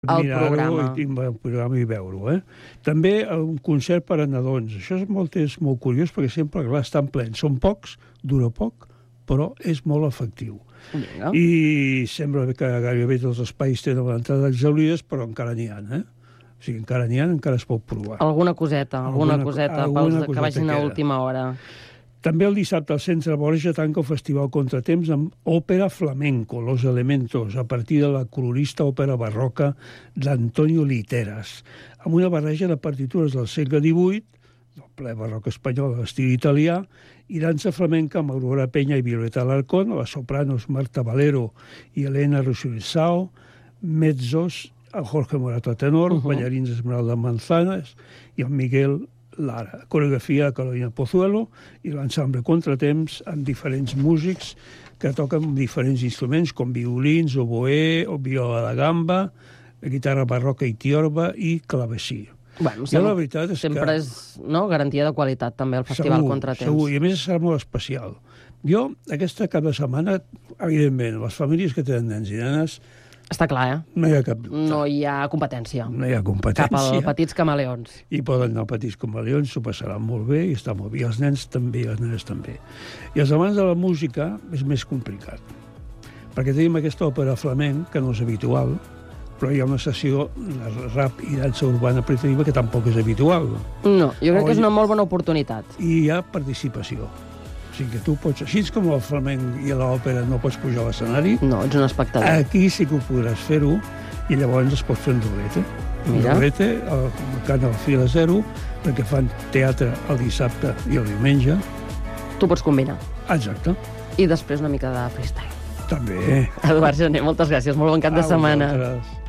el programa i veure-ho. També un concert per a nadons. Això és molt curiós perquè sempre, clar, estan plens. Són pocs, dura poc, però és molt efectiu. I sembla que gairebé tots els espais tenen l'entrada exhaurides, però encara n'hi ha, O sigui, encara n'hi ha, encara es pot provar. Alguna coseta pels que vagin a última hora. També el dissabte al Centre Borja tanca el Festival Contratemps amb òpera flamenco, Los Elementos, a partir de la colorista òpera barroca d'Antonio Literas, amb una barreja de partitures del segle XVIII, del ple barroc espanyol a l'estil italià, i dansa flamenca amb Aurora Peña i Violeta Alarcón, les sopranos Marta Valero i Elena Russell-Sao, mezzos, el Jorge Morato a tenor, ballarins Esmeralda Manzanas i el Miguel Lara. Coreografia de Carolina Pozuelo i l'ensemble Contratemps amb diferents músics que toquen diferents instruments com violins, oboè, o viola de gamba, guitarra barroca i tiorba i clavecí. Bueno, sempre és garantia de qualitat també el Festival Contratemps. Segur, i a més serà molt especial. Jo, aquesta cap de setmana, evidentment, les famílies que tenen nens i nenes, està clar, no hi ha cap dubte. No hi ha competència. No hi ha competència. Cap als petits camaleons. I poden anar petits camaleons, s'ho passaran molt bé i està molt bé. I els nens també, i les nenes també. I els amants de la música és més complicat. Perquè tenim aquesta òpera flamenc, que no és habitual, però hi ha una sessió de rap i dansa urbana primitiva que tampoc és habitual. No, jo crec que és una molt bona oportunitat. I hi ha participació. O sigui que tu pots, així com el flamenc i l'òpera no pots pujar a l'escenari, no, ets un espectador. Aquí sí que ho podràs fer-ho i llavors es pot fer un doblete. Un doblete, el Canal Fila Zero, perquè fan teatre el dissabte i el diumenge. Tu pots combinar. Exacte. I després una mica de freestyle. També. Eduard Gener, moltes gràcies. Molt bon cap de setmana. Vosaltres.